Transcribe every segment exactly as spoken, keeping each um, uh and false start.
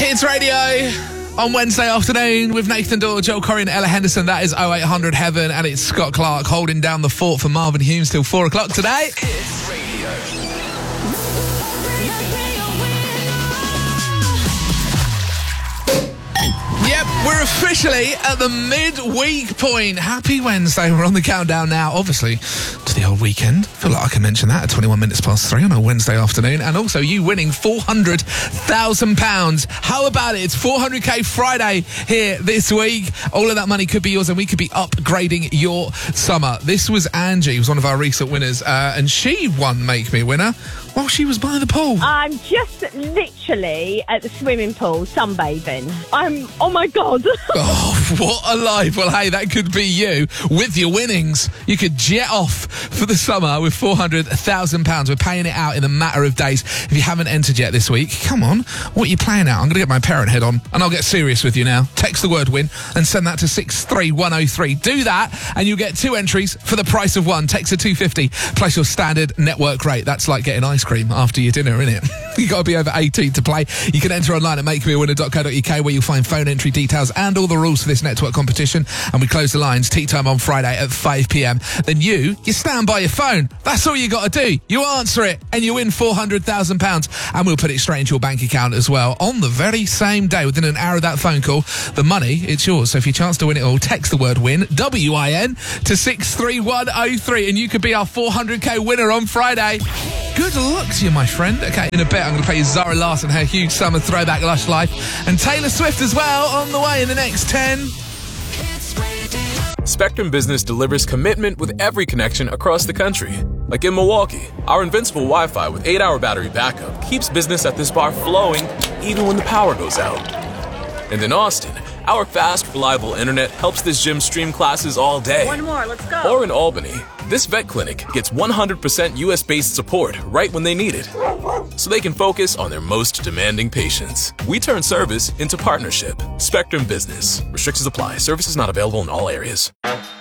Hits Radio on Wednesday afternoon with Nathan Doyle, Joel Corey and Ella Henderson. That is oh eight hundred Heaven, and it's Scott Clark holding down the fort for Marvin Humes till four o'clock today. Hits Radio. Yep, we're officially at the midweek point. Happy Wednesday. We're on the countdown now, obviously, to the old weekend. I feel like I can mention that at twenty-one minutes past three on a Wednesday afternoon. And also you winning four hundred thousand pounds. How about it? It's four hundred k Friday here this week. All of that money could be yours and we could be upgrading your summer. This was Angie, who's one of our recent winners, uh, and she won Make Me Winner while she was by the pool. I'm just literally at the swimming pool sunbathing. I'm, oh my God. Oh, what a life. Well, hey, that could be you with your winnings. You could jet off for the summer with four hundred thousand pounds. We're paying it out in a matter of days. If you haven't entered yet this week, come on. What are you playing out? I'm going to get my parent head on and I'll get serious with you now. Text the word win and send that to six three one oh three. Do that and you'll get two entries for the price of one. Text to two fifty plus your standard network rate. That's like getting ice cream after your dinner, isn't it? You've got to be over eighteen to play. You can enter online at make me a winner dot co dot uk where you'll find phone entry details and all the rules for this network competition. And we close the lines tea time on Friday at five p.m. Then you, you stand by your phone. That's all you got to do. You answer it and you win four hundred thousand pounds. And we'll put it straight into your bank account as well on the very same day. Within an hour of that phone call, the money, it's yours. So if you chance to win it all, text the word win, W I N, to six three one oh three and you could be our four hundred k winner on Friday. Good luck to you, my friend. Okay, in a bit, I'm going to play you Zara Larsson, her huge summer throwback Lush Life, and Taylor Swift as well on the way in the next ten. Spectrum Business delivers commitment with every connection across the country. Like in Milwaukee, our invincible Wi-Fi with eight hour battery backup keeps business at this bar flowing even when the power goes out. And in Austin, our fast, reliable internet helps this gym stream classes all day. One more, let's go. Or in Albany, this vet clinic gets one hundred percent U S-based support right when they need it, so they can focus on their most demanding patients. We turn service into partnership. Spectrum Business. Restrictions apply. Services not available in all areas.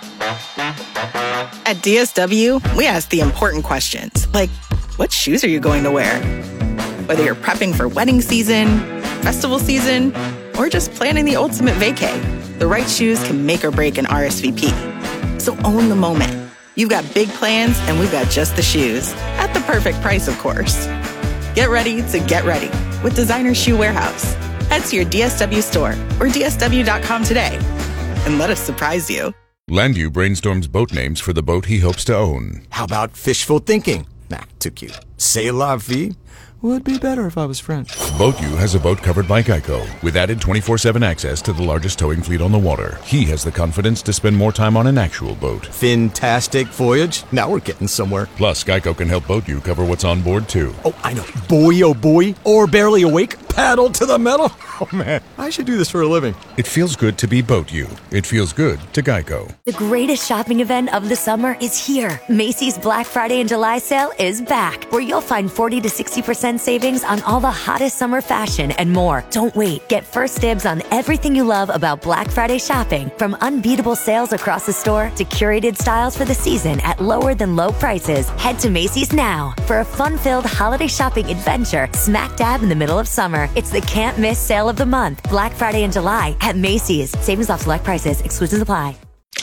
At D S W, we ask the important questions, like, what shoes are you going to wear? Whether you're prepping for wedding season, festival season, or just planning the ultimate vacay, the right shoes can make or break an R S V P. So own the moment. You've got big plans, and we've got just the shoes. At the perfect price, of course. Get ready to get ready with Designer Shoe Warehouse. Head to your D S W store or D S W dot com today and let us surprise you. Landu brainstorms boat names for the boat he hopes to own. How about fishful thinking? Nah, too cute. C'est la vie? Would be better if I was French. BoatU has a boat covered by Geico, with added twenty-four seven access to the largest towing fleet on the water. He has the confidence to spend more time on an actual boat. Fantastic voyage. Now we're getting somewhere. Plus, Geico can help BoatU cover what's on board, too. Oh, I know. Boy, oh boy. Or barely awake. Paddle to the metal. Oh, man. I should do this for a living. It feels good to be BoatU. It feels good to Geico. The greatest shopping event of the summer is here. Macy's Black Friday and July sale is back, where you'll find forty to sixty percent savings on all the hottest summer fashion and more. Don't wait. Get first dibs on everything you love about Black Friday shopping, from unbeatable sales across the store to curated styles for the season at lower than low prices. Head to Macy's now for a fun-filled holiday shopping adventure smack dab in the middle of summer. It's the can't miss sale of the month. Black Friday in July at Macy's. Savings off select prices. Exclusions apply.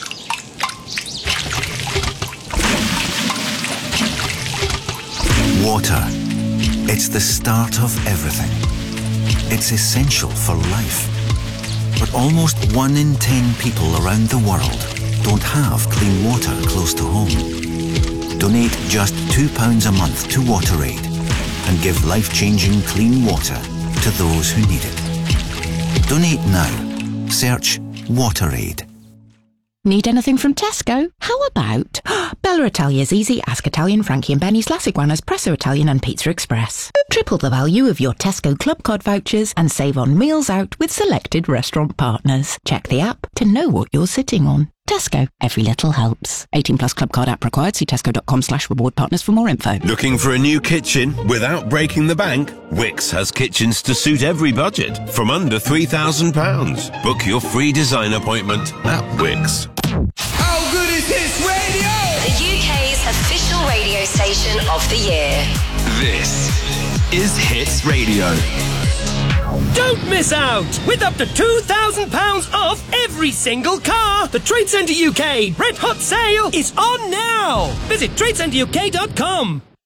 Water. It's the start of everything. It's essential for life. But almost one in ten people around the world don't have clean water close to home. Donate just two pounds a month to WaterAid and give life-changing clean water to those who need it. Donate now. Search WaterAid. Need anything from Tesco? How about Bella Italia's easy. Ask Italian, Frankie and Benny's, Las Iguanas, Presso Italian and Pizza Express. Triple the value of your Tesco Club Card vouchers and save on meals out with selected restaurant partners. Check the app to know what you're sitting on. Tesco. Every little helps. eighteen plus Club Card app required. See tesco.com slash reward partners for more info. Looking for a new kitchen without breaking the bank? Wix has kitchens to suit every budget from under three thousand pounds. Book your free design appointment at Wix. How good is Hits Radio? The U K's official radio station of the year. This is Hits Radio. Do Don't miss out! With up to two thousand pounds off every single car, the Trade Centre U K Red Hot Sale is on now! Visit trade centre U K dot com.